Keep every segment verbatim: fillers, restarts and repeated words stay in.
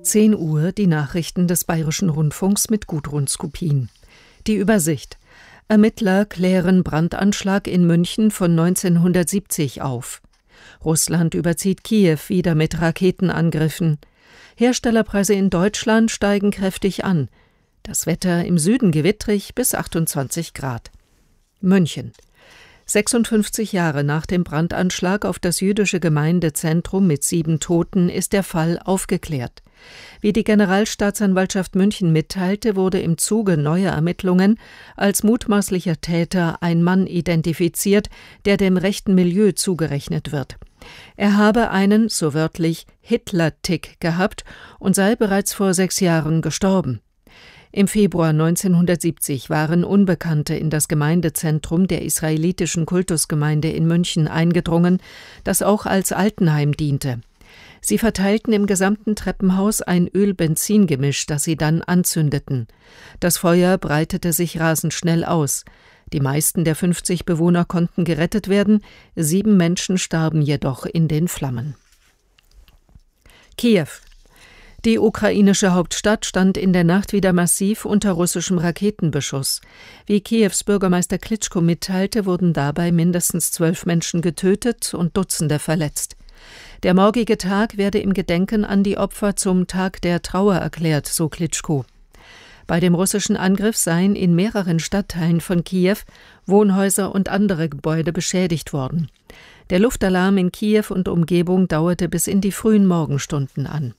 zehn Uhr die Nachrichten des Bayerischen Rundfunks mit Gudrun Skupin. Die Übersicht. Ermittler klären Brandanschlag in München von neunzehnhundertsiebzig auf. Russland überzieht Kiew wieder mit Raketenangriffen. Herstellerpreise in Deutschland steigen kräftig an. Das Wetter im Süden gewittrig bis achtundzwanzig Grad. München. sechsundfünfzig Jahre nach dem Brandanschlag auf das jüdische Gemeindezentrum mit sieben Toten ist der Fall aufgeklärt. Wie die Generalstaatsanwaltschaft München mitteilte, wurde im Zuge neuer Ermittlungen als mutmaßlicher Täter ein Mann identifiziert, der dem rechten Milieu zugerechnet wird. Er habe einen, so wörtlich, Hitler-Tick gehabt und sei bereits vor sechs Jahren gestorben. Im Februar neunzehnhundertsiebzig waren Unbekannte in das Gemeindezentrum der israelitischen Kultusgemeinde in München eingedrungen, das auch als Altenheim diente. Sie verteilten im gesamten Treppenhaus ein Öl-Benzin-Gemisch, das sie dann anzündeten. Das Feuer breitete sich rasend schnell aus. Die meisten der fünfzig Bewohner konnten gerettet werden, sieben Menschen starben jedoch in den Flammen. Kiew. Die ukrainische Hauptstadt stand in der Nacht wieder massiv unter russischem Raketenbeschuss. Wie Kiews Bürgermeister Klitschko mitteilte, wurden dabei mindestens zwölf Menschen getötet und Dutzende verletzt. Der morgige Tag werde im Gedenken an die Opfer zum Tag der Trauer erklärt, so Klitschko. Bei dem russischen Angriff seien in mehreren Stadtteilen von Kiew Wohnhäuser und andere Gebäude beschädigt worden. Der Luftalarm in Kiew und Umgebung dauerte bis in die frühen Morgenstunden an.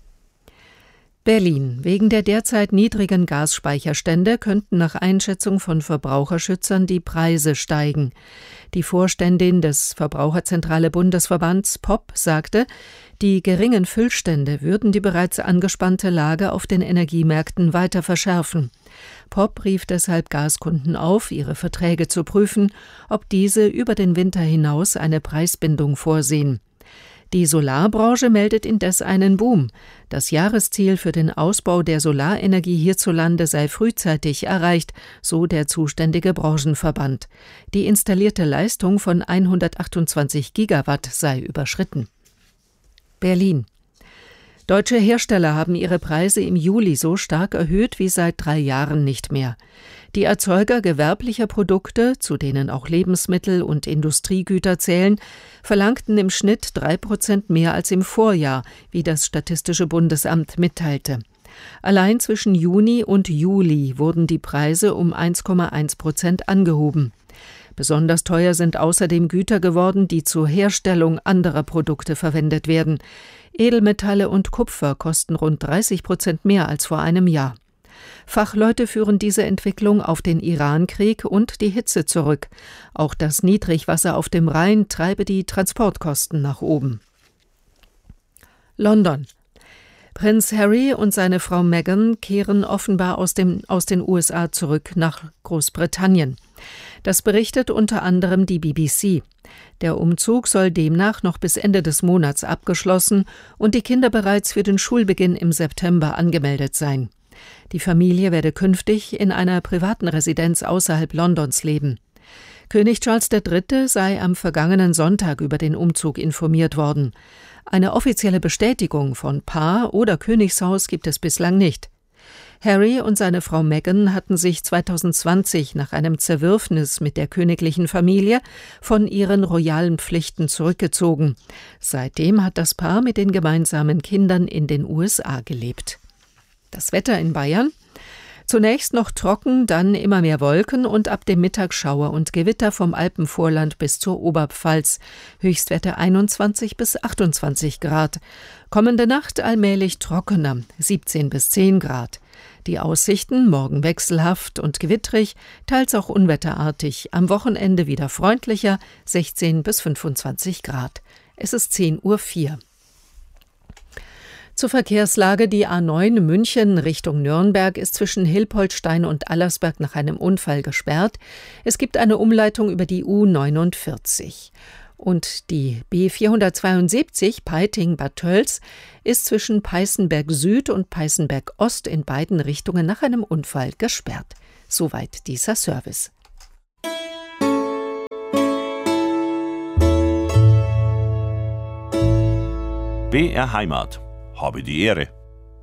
Berlin. Wegen der derzeit niedrigen Gasspeicherstände könnten nach Einschätzung von Verbraucherschützern die Preise steigen. Die Vorständin des Verbraucherzentrale Bundesverbands P O P sagte, die geringen Füllstände würden die bereits angespannte Lage auf den Energiemärkten weiter verschärfen. P O P rief deshalb Gaskunden auf, ihre Verträge zu prüfen, ob diese über den Winter hinaus eine Preisbindung vorsehen. Die Solarbranche meldet indes einen Boom. Das Jahresziel für den Ausbau der Solarenergie hierzulande sei frühzeitig erreicht, so der zuständige Branchenverband. Die installierte Leistung von hundertachtundzwanzig Gigawatt sei überschritten. Berlin. Deutsche Hersteller haben ihre Preise im Juli so stark erhöht wie seit drei Jahren nicht mehr. Die Erzeuger gewerblicher Produkte, zu denen auch Lebensmittel und Industriegüter zählen, verlangten im Schnitt drei Prozent mehr als im Vorjahr, wie das Statistische Bundesamt mitteilte. Allein zwischen Juni und Juli wurden die Preise um eins Komma eins Prozent angehoben. Besonders teuer sind außerdem Güter geworden, die zur Herstellung anderer Produkte verwendet werden. Edelmetalle und Kupfer kosten rund dreißig Prozent mehr als vor einem Jahr. Fachleute führen diese Entwicklung auf den Irankrieg und die Hitze zurück. Auch das Niedrigwasser auf dem Rhein treibe die Transportkosten nach oben. London. Prinz Harry und seine Frau Meghan kehren offenbar aus, dem, aus den U S A zurück nach Großbritannien. Das berichtet unter anderem die B B C. Der Umzug soll demnach noch bis Ende des Monats abgeschlossen und die Kinder bereits für den Schulbeginn im September angemeldet sein. Die Familie werde künftig in einer privaten Residenz außerhalb Londons leben. König Charles der Dritte sei am vergangenen Sonntag über den Umzug informiert worden. Eine offizielle Bestätigung von Paar oder Königshaus gibt es bislang nicht. Harry und seine Frau Meghan hatten sich zweitausendzwanzig nach einem Zerwürfnis mit der königlichen Familie von ihren royalen Pflichten zurückgezogen. Seitdem hat das Paar mit den gemeinsamen Kindern in den U S A gelebt. Das Wetter in Bayern? Zunächst noch trocken, dann immer mehr Wolken und ab dem Mittag Schauer und Gewitter vom Alpenvorland bis zur Oberpfalz. Höchstwerte einundzwanzig bis achtundzwanzig Grad. Kommende Nacht allmählich trockener, siebzehn bis zehn Grad. Die Aussichten morgen wechselhaft und gewittrig, teils auch unwetterartig. Am Wochenende wieder freundlicher, sechzehn bis fünfundzwanzig Grad. Es ist zehn Uhr vier. Zur Verkehrslage: Die A neun München Richtung Nürnberg ist zwischen Hilpoltstein und Allersberg nach einem Unfall gesperrt. Es gibt eine Umleitung über die U neunundvierzig. Und die B vierhundertzweiundsiebzig Peiting-Bad Tölz ist zwischen Peißenberg Süd und Peißenberg Ost in beiden Richtungen nach einem Unfall gesperrt. Soweit dieser Service. B R Heimat. Habe die Ehre.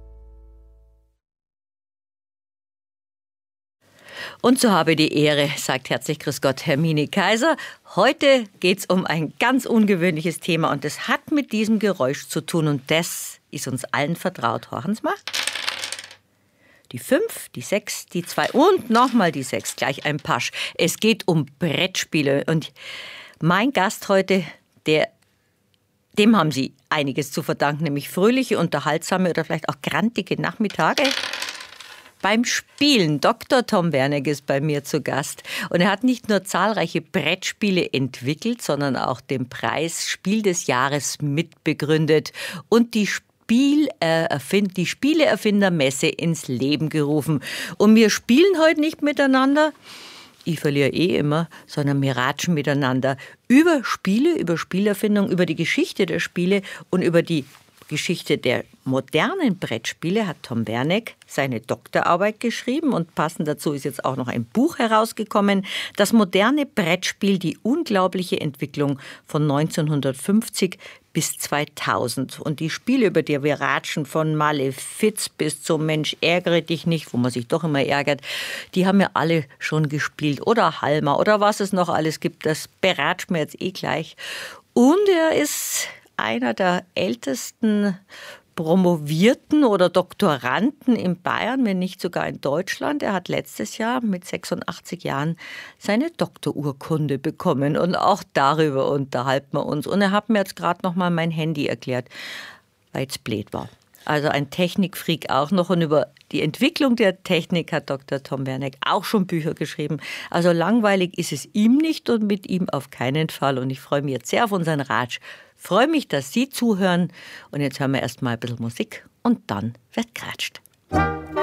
Und so habe die Ehre, sagt herzlich grüß Gott Hermine Kaiser. Heute geht es um ein ganz ungewöhnliches Thema und das hat mit diesem Geräusch zu tun und das ist uns allen vertraut. Horchen Sie mal. Die fünf, die sechs, die zwei und nochmal die sechs, gleich ein Pasch. Es geht um Brettspiele und mein Gast heute, der, dem haben Sie einiges zu verdanken, nämlich fröhliche, unterhaltsame oder vielleicht auch grantige Nachmittage beim Spielen. Doktor Tom Werneck ist bei mir zu Gast und er hat nicht nur zahlreiche Brettspiele entwickelt, sondern auch den Preis Spiel des Jahres mitbegründet und die Spiel, äh, erfind, die Spieleerfindermesse ins Leben gerufen. Und wir spielen heute nicht miteinander, ich verliere eh immer, sondern wir ratschen miteinander über Spiele, über Spielerfindung, über die Geschichte der Spiele und über die Geschichte der modernen Brettspiele hat Tom Werneck seine Doktorarbeit geschrieben und passend dazu ist jetzt auch noch ein Buch herausgekommen. Das moderne Brettspiel, die unglaubliche Entwicklung von neunzehnhundertfünfzig bis zweitausend. Und die Spiele, über die wir ratschen, von Malefiz bis zum Mensch ärgere dich nicht, wo man sich doch immer ärgert, die haben wir alle schon gespielt. Oder Halma oder was es noch alles gibt, das beratschen wir jetzt eh gleich. Und er ist einer der ältesten Promovierten oder Doktoranden in Bayern, wenn nicht sogar in Deutschland. Er hat letztes Jahr mit sechsundachtzig Jahren seine Doktorurkunde bekommen und auch darüber unterhalten wir uns. Und er hat mir jetzt gerade noch mal mein Handy erklärt, weil es blöd war. Also ein Technikfreak auch noch und über die Entwicklung der Technik hat Doktor Tom Werneck auch schon Bücher geschrieben. Also langweilig ist es ihm nicht und mit ihm auf keinen Fall. Und ich freue mich jetzt sehr auf unseren Ratsch. Freue mich, dass Sie zuhören. Und jetzt hören wir erst mal ein bisschen Musik und dann wird geratscht.